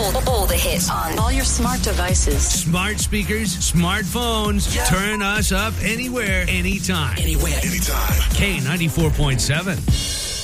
All the hits on all your smart devices. Smart speakers, smartphones. Yeah. Turn us up anywhere, anytime. Anywhere. Anytime. K94.7.